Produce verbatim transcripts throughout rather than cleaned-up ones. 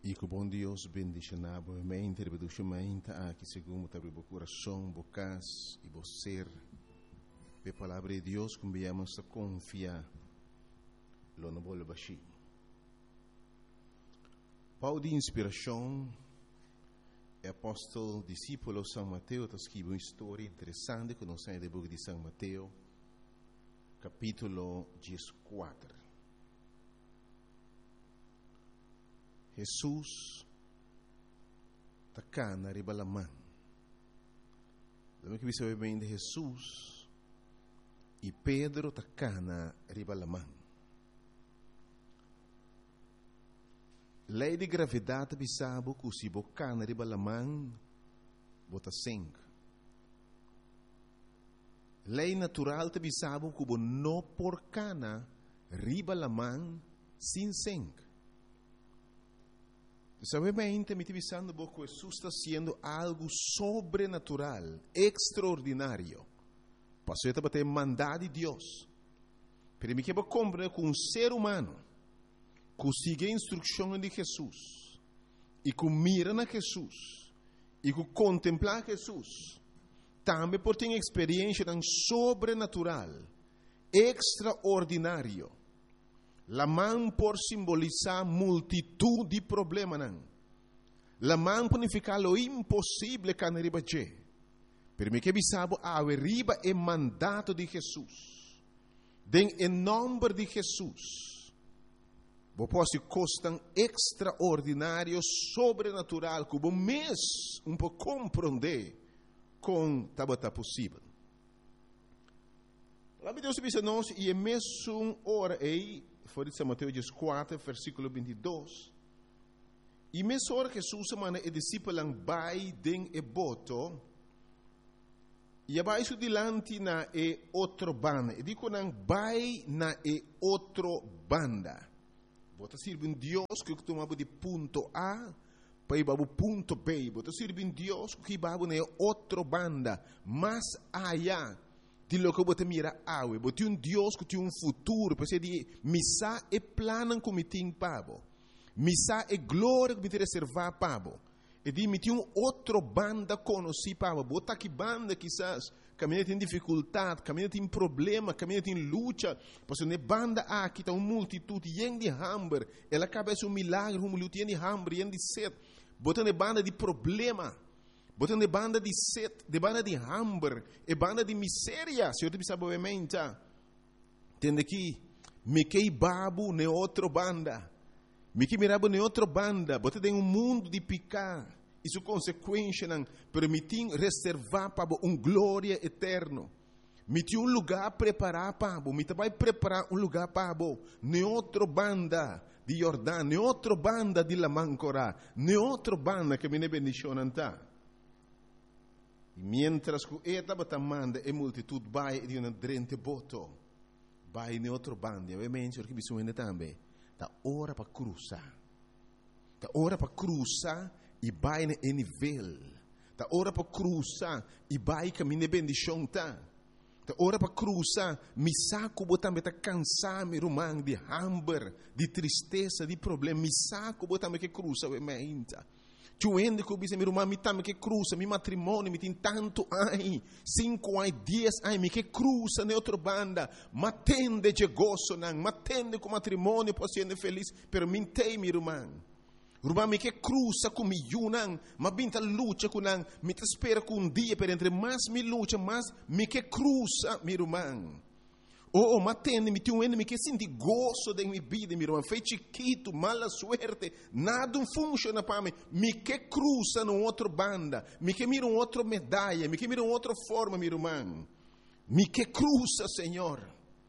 E que o bom Deus bendicionar a mente, reproduzimente aqui segundo o coração, bocas e o ser. A palavra de Deus que enviamos a confiar, lo não vou baixar. Paulo de inspiração, é apóstolo, discípulo de São Mateus, está escrevendo uma história interessante que nós temos no livro de São Mateus, capítulo quatorze. Jesus está cá na ribalamã. Lembra que você bem de Jesus e Pedro está cá na ribalamã. Lei de gravidade bisabo que se boca na ribalamã bota sangue. Lei natural te bisabo que não por cana ribalamã sem sangue. Sabemente me divisando que Jesus está sendo algo sobrenatural, extraordinário. Passou a ter mandado de Deus. Pero me quero compreender que um ser humano que sigue a instrução de Jesus e que mira na Jesus e que contempla Jesus, também por ter experiência tão sobrenatural, extraordinário. La mão por simbolizar multitud de problemas. La mão por significar lo impossível que não riba che. Per me que bisabo a riba é mandato de Jesus. Den em nome de Jesus. Vou posso costam extraordinário, sobrenatural, que o mês um pouco compreender com tabata possível. Lá me Deus diz nós e é mesmo hora aí. Foi de São Mateus quatro, versículo vinte e dois. E mesmo hora que Jesus mana e discípulo vai den e boto, e abaixo dilante na e outro banda. E digo nang vai na e outro banda. Bota sirve Deus que tomava de ponto A para ir para o ponto B. Bota sirve Deus que vai na outro banda, mais allá. De lo que você mira awe, você tem um Deus que tem um futuro, você diz, missa é plano que me tem pabo, missa é glória que me tem reservar pabo, e diz, me tem um outro banda conhecido pabo, bota que banda quizás, caminha tem dificuldade, caminha tem problema, caminha tem luta, porque ne banda aqui está uma multitud, yen de hambre, ela acaba um milagre, um luta yen de hambre, yen de sede, bota ne banda de problema. Botando de banda de sede, de banda de hambre, e banda de miséria. Se eu te pensava obviamente, tende aqui, me que babu ne outra banda, me que mirabo ne outra banda, botando em um mundo de picar, isso consequência não permitir reservar para um glória eterno. Me tinha um lugar preparado para me vai preparar um lugar para ne outra banda de Jordão, ne outra banda de Lamancora, ne outra banda que me ne bendicionam tá. E mientras que esta batamanda e multitud vai de uma drente boto, vai em outro bando, obviamente, porque bisogna também, da hora para cruzar, da hora para cruzar e vai em nível, da hora para cruzar e vai caminhar bendição tá, da hora para cruzar, me saco botambe tá cansado, me rumang de hambre, de tristeza, de problema, me saco botambe que cruza, obviamente. Tuende que eu meu irmão, me tame que cruza, meu matrimônio, me tem tanto ai, cinco ai, dez ai, me que cruza na outra banda, matende de gozo, não, matende com matrimônio, posso ser feliz, pero mintei, meu irmão. Irmão, me que cruza com mi não, mas binta luta com não, me te espera com um dia, pero entre mais me luta, mais me que cruza, meu irmão. Oh, matende, me tem um enemy que sente gozo da minha vida, meu irmão. Foi chiquito, mala suerte, nada funciona para mim. Me que cruza numa outra banda, me que mira uma outra medalha, me que mira uma outra forma, meu irmão. Me que cruza, Senhor.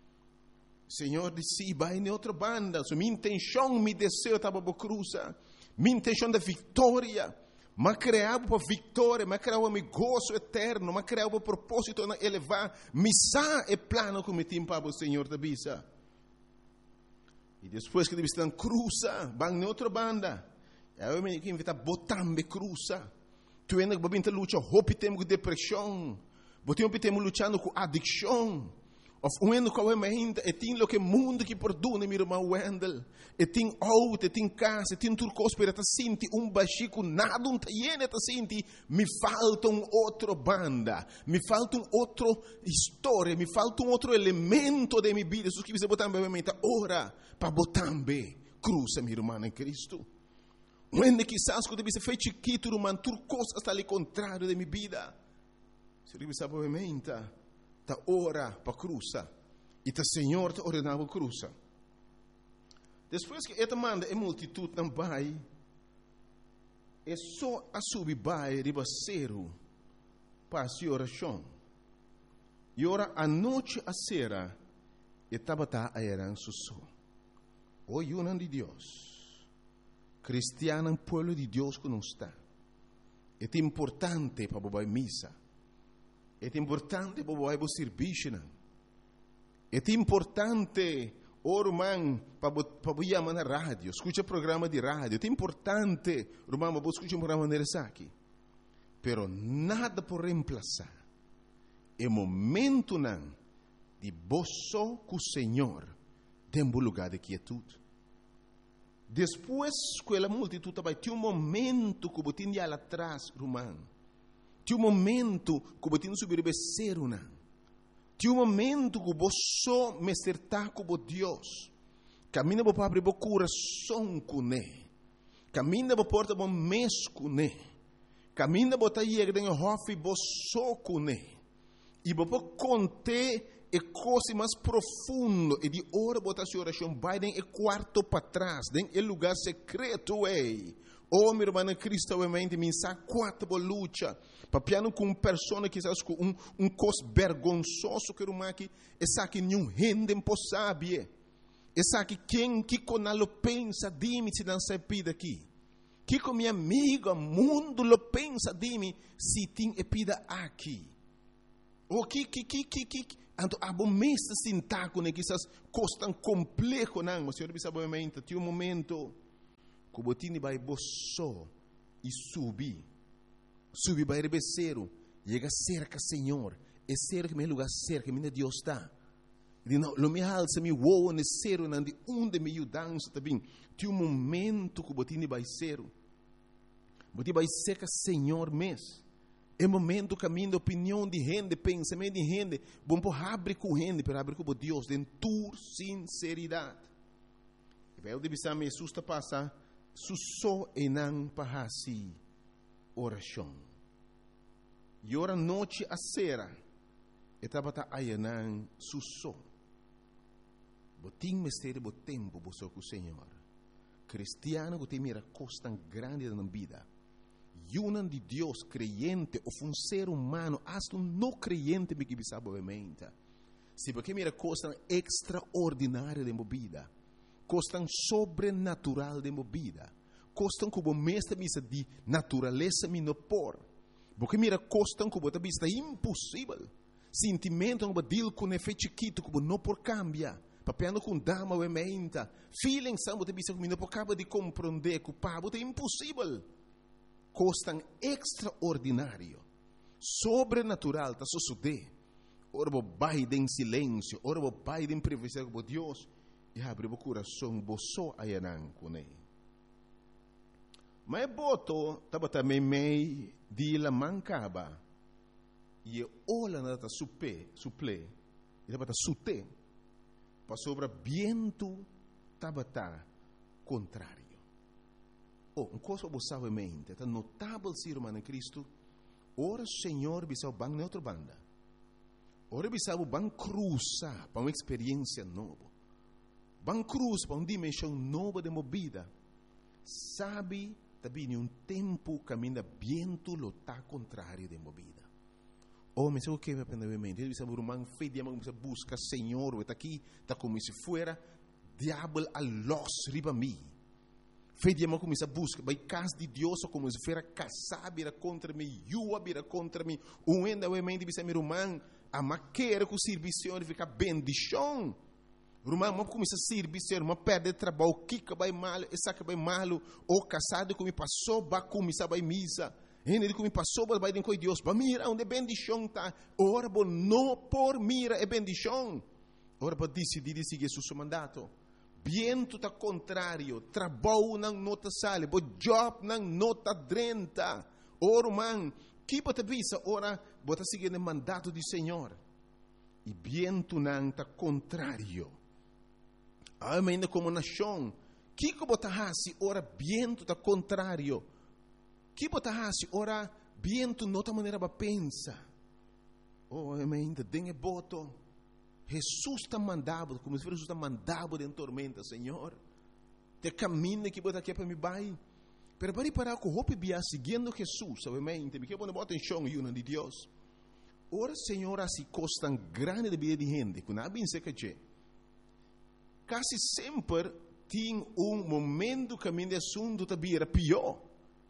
Senhor disse, vai em outra banda. So, minha intenção, meu desejo estava para cruzar. Minha intenção da vitória. Mas criava para vitória, mas criava para gozo eterno, mas criava para propósito de elevar. Missa é plano que me tem para o Senhor da Bisa. E depois que eles estão cruza, vão em outra banda. Eu me digo que botambe cruza. Tu ainda vai lutar, hope temos depressão, Botemos lutando com adicção. Of uendo com a mente, e tem lo que mundo que perdona, meu irmão Wendel. E tem auto, e tem casa, e tem tudo coisa para te sentir um baixinho, nada um taien, te sentir, me falta um outro banda, me falta um outro história, me falta um outro elemento de minha vida. Isso que você botar na mente, ora, para botar bem, cruza, meu irmão em Cristo. Uendo quizás quando você fez chiquito, irmão, tudo coisa está ali contrário de minha vida. Se você sabe a mente, ta ora para cruza e ta Senhor te ordenava cruza. Depois que esta manda a multitud não vai, é só a subir vai ribaceiro para a oração. E ora a noite a sera e tabata a eran susso. O yunan de Deus, cristiano pueblo de Deus que não está. É importante para bobar missa. É importante para o serviço. É importante, irmão, para o chamar na rádio. Escuta programa de rádio. É importante, irmão, para escutar um programa de aqui. Pero nada por reemplazar. É momento não de boço com o Senhor dentro do lugar de quietude. Depois que a multitud vai ter um momento que você tinha lá atrás, irmão. Tinha um momento que você não subir becer uma. Tinha um momento que você me acertar com Deus. Caminha para abrir o coração com ele. Caminha para porta o mês com ele. Caminha para ir em hofe você com ele. E para contar a coisa mais profunda e de hora botar sua oração vai em quarto para trás, em lugar secreto é. Oh, meu irmão Cristo, obviamente, me sabe quatro luta. Papiano com uma pessoa que sabe um um cos vergonzoso que uma que essa que nenhum rende impossível. Essa que quem que conalo pensa de mim se não se pida aqui. Que com minha amiga mundo lo pensa de mim se tem epida aqui. O que que que que que anto abomesta sintaco né que essas costas complexo não, mas senhor sabe obviamente, tem um momento que o botini vai boço e subir. Subir vai rebeceiro, chega cerca, Senhor, é cerca meu lugar cerca, minha Deus está. E não, lo me alça me voa necero não de onde me dança também. Tem um momento que o botini vai ser, botini vai cerca, Senhor mesmo. É momento caminho de opinião de gente, pensamento de gente, bom por abrir com gente, para abrir com Deus, de tua sinceridade. E vai o de bisar me assusta passar, susso e não para assim oração. E ora noite a sera, e tabata ayanan susso. Botim mistério bo tempo bo com o Senhor. Cristiano que tem mira costa grande na vida. Yunan de Deus creyente ou um ser humano, hasta um não creyente me que sabe obviamente. Se porque mira costa extraordinária de vida. Costam sobrenatural de vida. Costam como mestre misa de natureza me no por. Porque mira costam como ta vista impossível. Sentimento como dil com efeito chiquito como não por cambia. Papiando com dama obviamente. Feeling são ta vista como não por acaba de compreender que o pavo é impossível. Costam extraordinário. Sobrenatural ta suceder. Ora bo baile em silêncio, ora bo baile em privacidade com Deus. E abre o coração, boço ayanan com ele. Mas boto, tava também meio de la mancaba. E olha na ta supe, suple, e tava ta sute. Para sobre viento, tava ta contrário. Oh, um coisa você sabe mente, tá notável ser humano em Cristo. Ora, Senhor, bisau bang na outra banda. Ora, bisau bang cruza para uma experiência nova. Bang cruz para uma dimensão nova de movida. Sabe, também um tempo caminha viento lo tá contrário de movida. Oh, mas o que vai aprender a mente? Ele sabe o irmão fez de amor, busca Senhor, está aqui, está como se fuera diabo a los riba mim. Fez de amor como se busca, vai casa de Deus como se fuera casar vira contra mim, yua vira contra mim. Um ainda o mente bisa meu irmão, a maquera com o serviço fica bendição. Irmão, mas começa a servir, irmão, perde trabalho, kika vai mal, essa que vai mal, ou casado como passou, vai começar vai misa. Ele diz que me passou para vai com Deus, para mira onde bendição tá. Ora, bo não por mira é bendição. Ora, para decidir seguir seu mandato. Viento tá contrário, trabalho não nota sale, bo job não nota drenta. Ora, man, que pode visa, ora, bota seguir o mandato do Senhor. E viento não tá contrário. Ainda como nação, que que bota hasi, ora, viento tá contrário. Que bota hasi, ora, viento nota maneira para pensa. Oh, ainda tem boto. Jesus está mandado, como se Jesus está mandado em tormenta, Senhor. Te caminho que bota aqui para me vai. Pero para parar com o hope bia seguindo Jesus, obviamente, me quer botar atenção e uma de Deus. Ora, Senhor, assim costam grande de vida de gente, que não bem se que quase sempre tem um momento que a minha assunto está bem pior.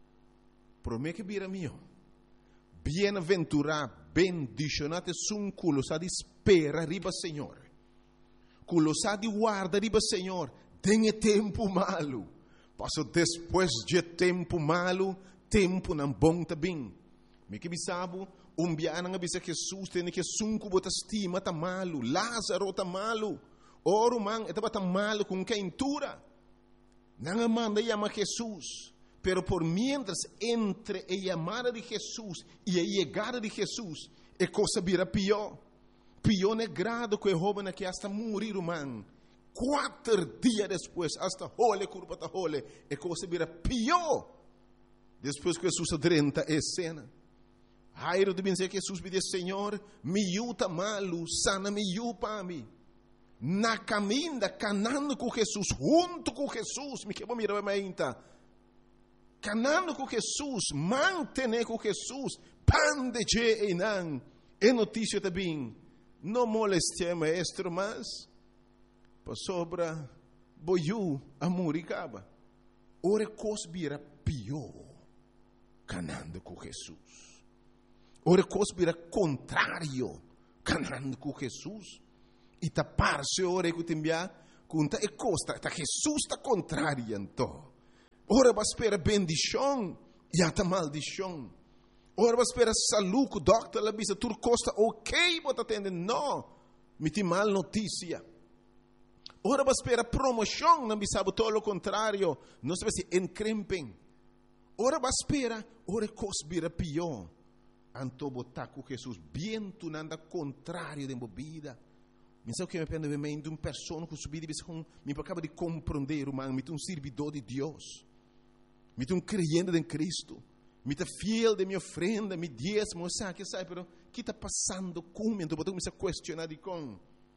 Promete que bem meu. Bem-aventurado, bendicionado sun culo sa di spera riba Senhor. Culo sa di guarda riba Senhor. Tem tempo malo. Passo depois de tempo malo, tempo não bom também. Me que bisabo, um biana nga bisa Jesus tem que sunku bota estima tá malo, Lázaro tá malo. Oro man etaba tá malo com quem tura. Não manda chama Jesus. Pero por mientras entre a llamada de Jesús y a llegada de Jesús, es cosa vira pior. Pior negrado que el joven que hasta morir, man. Cuatro días después, hasta jole, curva ta jole, es cosa vira pior. Después que Jesús adrenta a escena. Jairo de dizer que Jesús me diz, Senhor, me yuta malo, sana me yu para mim. Na caminda, canando com Jesus, junto com Jesus, me quebra mirar a minha. Canando com Jesus, mantener com Jesus, pan de je e não. É notícia também. Não moleste maestro, mas para sobra boiu a muricaba. Ora cosbira pior, canando com Jesus. Ora cosbira contrário, canando com Jesus. E tapar-se ora que timbia, conta e costa, tá Jesus está contrário então. Ora vai esperar bendição e até maldição. Ora vai esperar saúde, o doctor lá bisa tur costa ok, bota atender, não, me tem mal notícia. Ora vai esperar promoção, não bisa todo o contrário, não se vai se encrempem. Ora vai esperar, ora cosbira pior. Anto botar com Jesus, bem tu nanda contrário de bebida. Me sabe o que me pende bem de uma pessoa que subir e me acaba de compreender, man, me tem um servidor de Deus. Me tem um creyente em Cristo. Me tem fiel de minha ofrenda, me diezmo, sabe que sabe, pero que está passando comigo? Então, eu me questionar de com.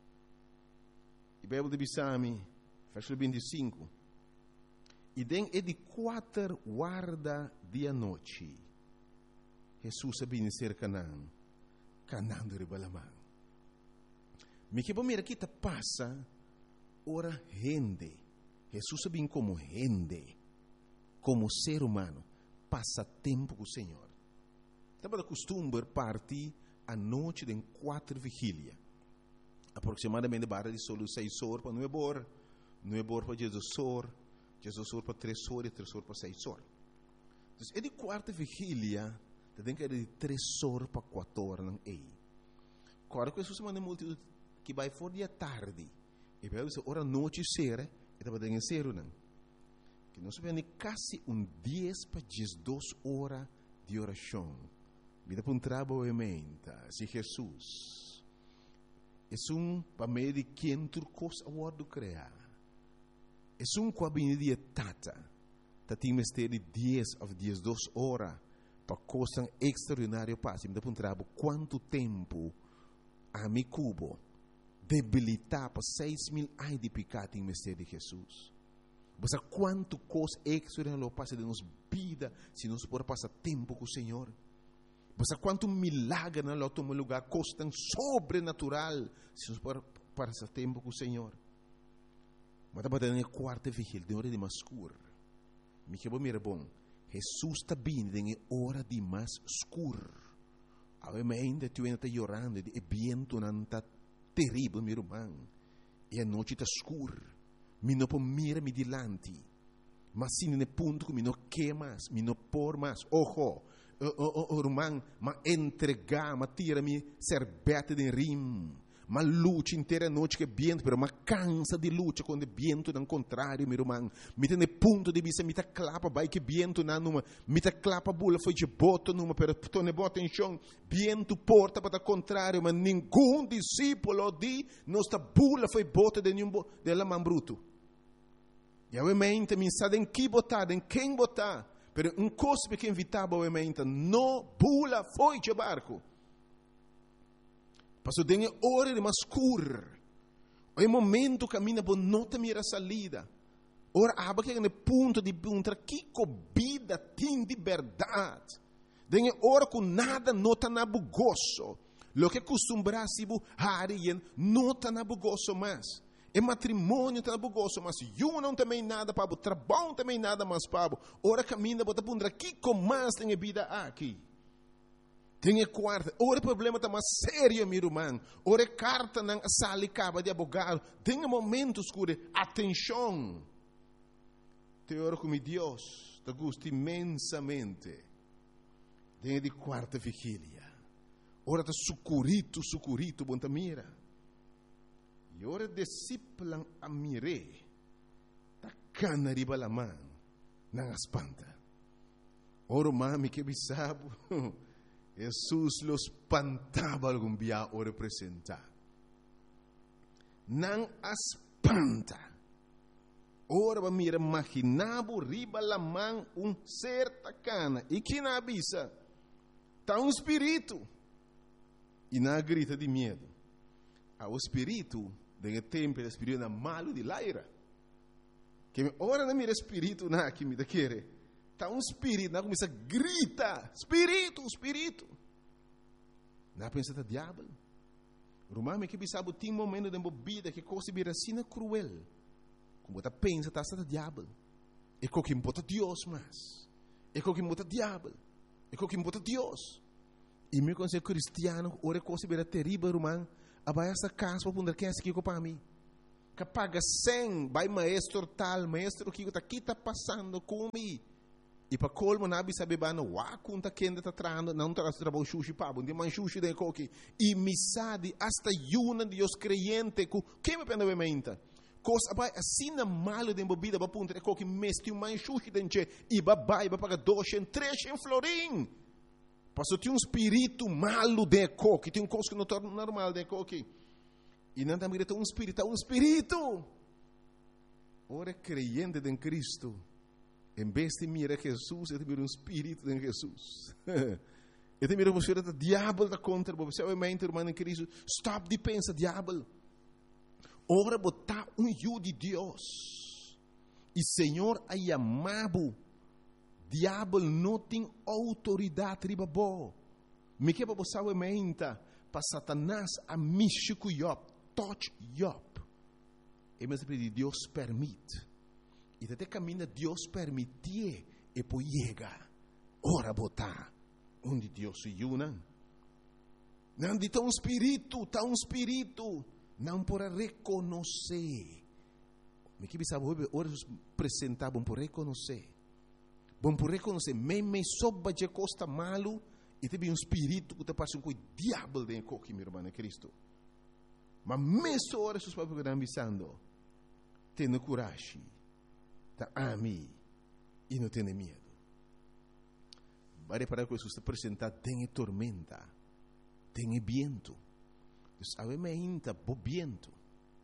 E Bíblia de Bissami, versículo vinte e cinco. E den é de quatro guarda dia noite. Jesus sabia ser Canaã. Canaã de Ribalamã. Me que bom mira que está passa, ora rende. Jesus sabia como rende. Como ser humano, passa tempo com o Senhor. Estava de costume partir a noite de quatro vigília. Aproximadamente barra de solo seis horas para nove horas, nove horas para Jesus horas, Jesus horas para três horas e três horas para seis horas. Então, é de quarta vigília, tem que ir de três horas para quatro horas, não é? Agora que Jesus manda multidão que vai fora de tarde, e vai dizer, ora noite será, e estava dentro de ser, não? Que nós vemos quase um dez para duas horas de oração. Vida para um trabalho emenda, se Jesus. É um para meio de quem turcos a word criar. É um com a bem de tata. Tá tem mistério de dez ou duas horas para coisa extraordinária passe. Vida para um trabalho quanto tempo a mi cubo debilitar para seis mil ai de pecado em mistério de Jesus. Você quanto coisa extraordinária passa de nossa vida se nós podemos passar tempo com o Senhor. Você quanto milagre não toma lugar, coisa tão sobrenatural se nós podemos passar tempo com o Senhor. Mas estava dando a quarta vigília, de hora de mais escuro. Me que bom, mira bom. Jesus está vindo em hora de mais escuro. Ainda tu ainda está chorando, e vento não está terrível, meu irmão. E a noite está escura. Mi não pode mirar-me dilante. Mas se não é ponto que mi não quer mais, mi não por mais. Ojo, o irmão, mas entregar, mas tira-me serbete de rim. Mas luta inteira noite que viento, pero mas cansa de luta quando viento não contrário, meu irmão. Me tem ponto de vista, me tá clapa, vai que viento na numa, me tá clapa bula foi de boto numa, pero tu ne bota em chão, viento porta para contrário, mas nenhum discípulo de nossa bula foi bota de nenhum de la man bruto. E a mente me sabe em que botar, em quem botar, pero um cospe que invitava a mente, no bula foi de barco. Passo tem hora de mascur. O momento caminha por nota mira salida. Ora aba que no ponto de punta que vida tem de verdade. Tem hora com nada nota na bugoso. Lo que costumbra se bu harien nota na bugoso mais. É matrimônio tá na bugoso, mas eu não também nada para o trabalho também nada mais para. Ora caminha por punta que com mais tem vida aqui. Tem quarta, ora o problema está mais sério, meu irmão. Ora carta na sala acaba de abogado. Tem momentos que atenção. Te oro com Deus, te gusta imensamente. Tem de quarta vigília. Ora está sucurito, sucurito, bom mira. E ora discípulo a mire. Ta cana riba la mão, não espanta. Ora mami que bisabo. Jesus los espantava algum dia o representar. Não espanta. Ora, mira, imaginava riba la mão um ser tacana. E que na avisa? Está um espírito. E na grita de medo. O espírito, de tempo, o espírito é malo de laira. Que ora não mira espírito na que me querer. Está um espírito, não começa a gritar, espírito, espírito. Não pensa que é diabo. Romano que sabe tem momento de bebida que coisa vira assim cruel. Como você pensa que está diabo. É o que importa Deus mais. É o que importa diabo. É o que importa Deus. E me considero cristiano, ora coisa vira terrível, romano. Abai essa casa para poder quem é aqui para mim. Que paga cem, vai maestro tal, maestro que está aqui está passando comigo. E para colmo nabi sabe bano wa kunta kenda está trando não traz trabalho sushi pa bom de man sushi de coque e misade hasta yuna de os creyente ku que me pena menta coisa vai assim na malo de bebida para punta de coque mesti um man sushi denche e babai ba paga dois em três em florim passou tem um espírito malo de coque tem um coisa que não torna normal de coque e não também tem um espírito um espírito ora creyente em Cristo. Em vez de mirar Jesus, ele mira um espírito de Jesus. Ele mira você o diabo da contra você. Obviamente, irmão em Cristo, stop de pensar diabo. Ora botar um eu de Deus. E Senhor a chamado. Diabo não tem autoridade riba bo. Me que para você obviamente para Satanás a mexer com Job, touch Job. E mas Deus permite. E até caminha Deus permitir e poi chega. Ora botar onde Deus se una. Não de um espírito, tá um espírito, não por reconhecer. Me que sabe ora apresentar bom por reconhecer. Bom por reconhecer, me me soba de costa malo e teve um espírito que te passa com o diabo de coque, meu irmão Cristo. Mas mesmo ora os papos que estão avisando, tenha coragem. Tá a mim e não tem medo. Vai reparar que Jesus está apresentado, tem tormenta, tem viento. Então, obviamente, bo viento,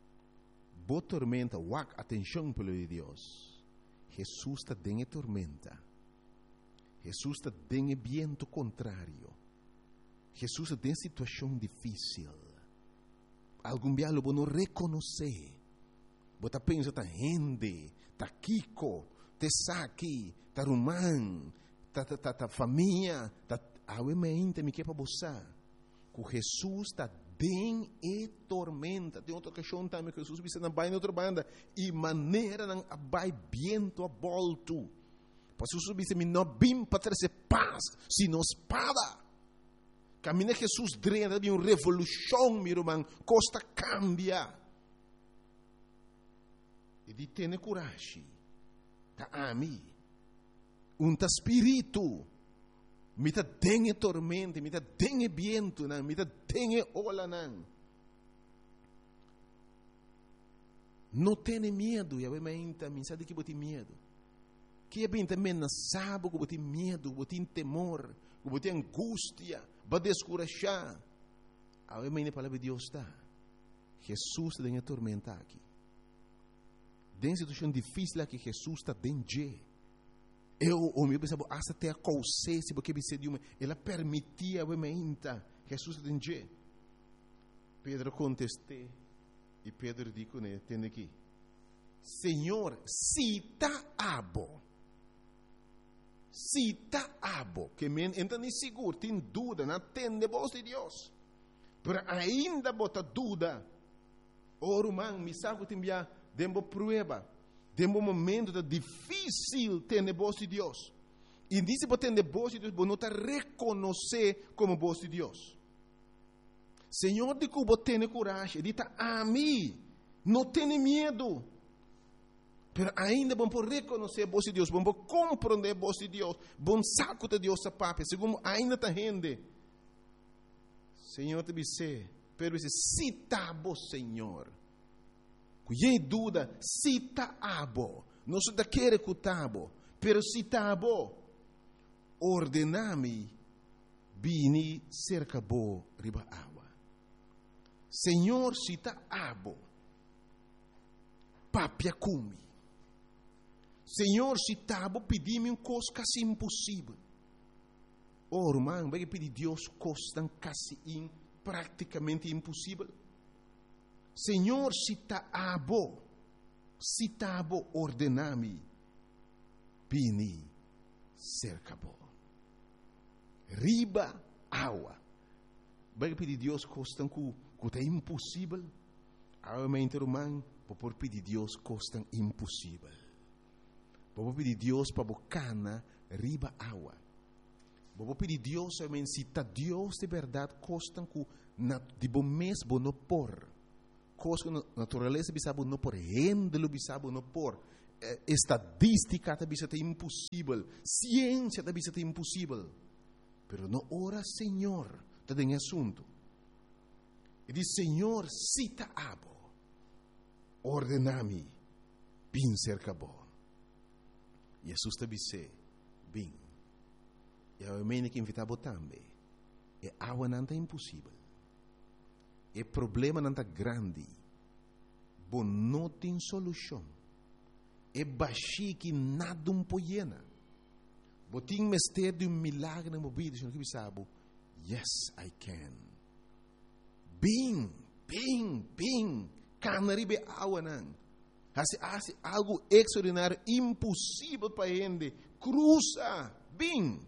bo tormenta, wak, atenção pelo de Deus. Jesus está tem tormenta. Jesus está tem viento contrário. Jesus está em situação difícil. Algum dia lo não reconhecer. Você pensa, tá rende. Ta Kiko, te Saki, ta Rumán, ta, ta, ta, ta família, ta obviamente me quer para você. Que Jesus está bem e tormenta. Tem outra questão também que Jesus disse na baia outra banda e maneira não abai viento a volto. Pois Jesus disse me não bim para trazer paz, sino espada. Caminha Jesus drena de uma revolução, meu irmão, costa cambia. E di tene coragem. Ta ami. Um ta espírito. Mita dengue tormenta, mita dengue viento, nan, mita dengue ola nan. Não tenha medo, e menta, me sabe que bote medo. Que é bem também não sabe que bote medo, bote temor, bote angústia, vai descurajar. A menta palavra de Deus está. Jesus está em tormenta aqui. Tem situação difícil que Jesus está dentro. Eu, o meu pensava, hasta até a consciência, porque ela permitia a menta. Jesus está dentro. Pedro contestou. E Pedro disse, né, tem aqui, Senhor, se está abo, se está abo, que men ainda nem seguro, tem dúvida, não tem voz de Deus, mas ainda bota dúvida, ora, man, me sabe que tem já, dembo prueba, dembo momento da difícil ter voz de Deus, e disse que ter voz de Deus, não está reconhecer como voz de Deus. Senhor, de que você tem coragem, diz a mim, não tenha medo, mas ainda vamos reconhecer a voz de Deus, vamos compreender a voz de Deus, vamos saco de Deus a papo, segundo ainda está rende. Senhor, te disse, pero disse, se está bom, Senhor, cuide dúvida, se está abo, não se quer que está bom, pero se está bom, ordename, vini cerca bo riba água. Senhor, se está abo, papia cumi. Senhor, se está abo, pedi-me um coisa quase impossível. Oh, irmão, vai pedir Deus coisa quase in, praticamente impossível. Senhor, se está abo, se está abo, ordename, vini cerca bo. Riba água. Vai pedir Deus coisa que é impossível, realmente, irmão, por pedir Deus coisa impossível. Vou pedir Deus para bocana riba água. Vou pedir Deus, realmente, se está Deus de verdade, coisa que de bom mês não por, coisa que natureza bisabo não por, rendelo bisabo não por, estadística está bisabo impossível, ciência está bisabo impossível, pero não ora Senhor, está em assunto. E diz, Senhor, se está abo, ordename, bem cerca bo. Jesus te disse, bem. E a mãe que invitava também. E a água não é impossível. E o problema não é grande. Bom, não tem solução. E baixi que nada um poiena. Bom, tem mistério de um milagre na mobília. Senhor, que sabe? Yes, I can. Bem, bem, bem. Canaribe água não. Hace algo extraordinário, impossível para a gente. Cruza, bem.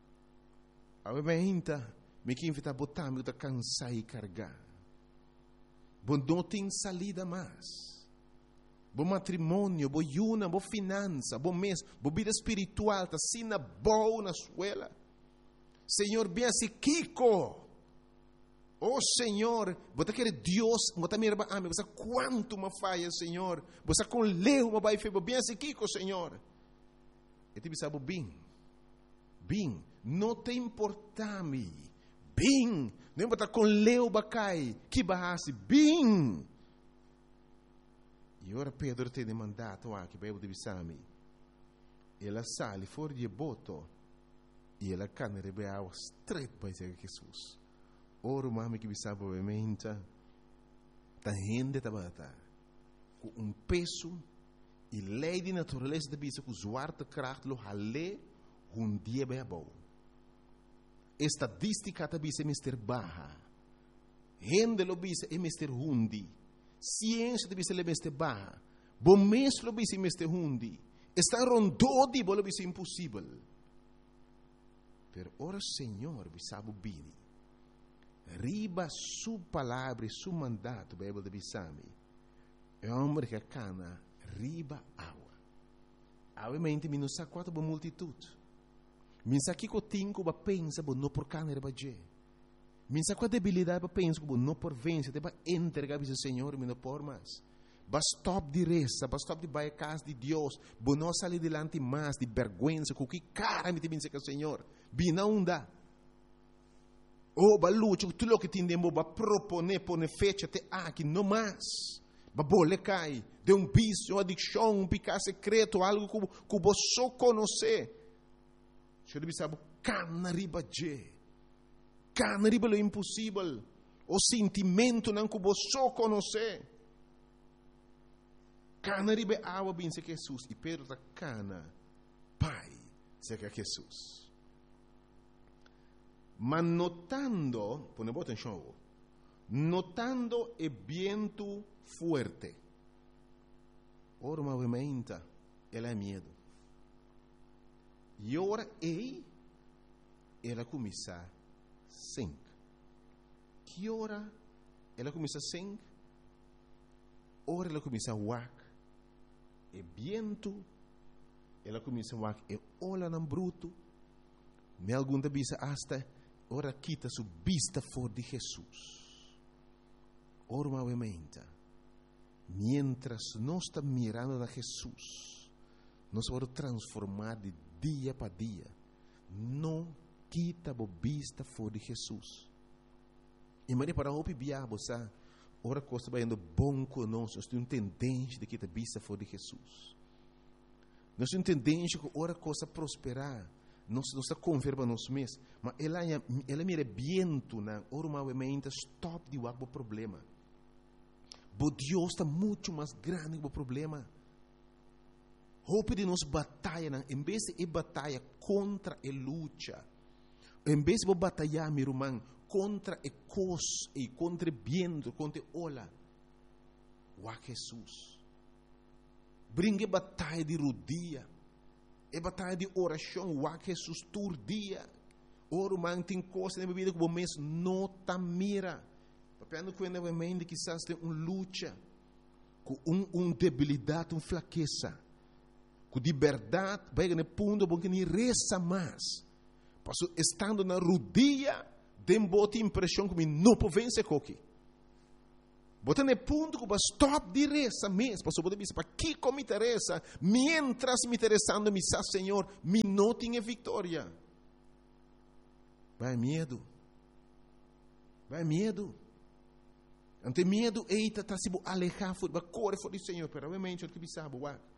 A gente, me que invita a botar, me está cansar e carregar. Bom, não tem salida mais. Bom matrimônio, bom yuna, bom finança, bom mês, bom vida espiritual, está sendo bom na escola. Senhor, bem assim, Kiko. Oh Senhor, você quer Deus, você me ama, você quanto me falha, Senhor. Você com leu, me vai fazer bem assim, Kiko, Senhor. E te sabe bem, bem, não te importa-me, bem, não importa com leu, bacai, que barrasse, bem. E ora Pedro te demandato aqui, para eu te bisami. Ela sale fora de boto, e ela cana rebeava straight para Jesus. Ora, mami que bisaba obviamente, ta gente tabata, com um peso e lei de natureza de bisa com zwarte kracht lo hale um dia bebo. Estadística de bisa mister baja, gente lo bisa é mister hundi, ciência de bisa le mister baja, bom mês lo bisa mister hundi, está rondó di bo lo bisa impossível. Per ora Senhor bisaba bini. Riba su palavra e su mandato, Bíblia de Bissami, é um homem que cana riba água. Obviamente, me não sabe quanto boa multitude. Me sabe que eu tenho que pensar, não por cana riba je. Me sabe qual debilidade para pensar, não por vencer, para entregar ao Senhor, me não por mais. Ba stop de reza, ba stop de vai a casa de Deus. Bo não sair delante mais de vergonha, com que cara me tem que o Senhor. Bina unda. Oh, ba luce, tu lo que tindemo ba propone, pone fecha te aqui, não mais. Ba bole cai, de um vício, uma adicção, um pecado secreto, algo que que você só conhece. Se eu sabe, cana riba je. Cana riba lo impossível. O sentimento não que você só conhece. Cana riba água bem se Jesus. E Pedro tá cana, pai, se que Jesus. Mas notando, pone atenção, notando o vento fuerte. Ora, movimenta, ela é medo. E ora, ei, ela começa a sing. Que ora, ela começa a sing. Ora, ela começa a wak. E vento, ela começa a wak. E olha não bruto. Me algum da bisa hasta, ora quita su vista for de Jesus. Ora, movimenta. Mientras nós estamos mirando a Jesus, nós vamos transformar de dia para dia. Não quita a vista for de Jesus. E mas para o biabo, sabe? Ora costa vai indo bom conosco. Nós temos tendência de quitar a vista for de Jesus. Nós temos tendência que ora costa prosperar. Nós não está converba nós mesmos. Mas ela ela mira viento na ora movimenta stop de o problema. Bo Deus está muito mais grande que o problema. Hope de nós batalha, em vez de batalha contra a luta, em vez de batalhar, meu irmão, contra a cos e contra o viento, contra a ola, o Jesus. Brinque batalha de rodia, é batalha de oração, o Jesus todo dia. Ora, man, tem coisa na vida que o mês não está mira. Papiando quando o mente quizás tem uma luta, com uma um debilidade, uma fraqueza, com de verdade, vai no ponto bom que nem reza mais. Passo estando na rodia, tem boa impressão que não pode vencer coque. Bota no ponto que vai stop de reza mesmo. Passo pode dizer para que como me interessa, mientras me interessando me sa Senhor, me não tinha vitória. Vai medo. Vai medo. Ante medo, eita, tá se alejar, vai correr fora do Senhor, pero obviamente, o que sabe,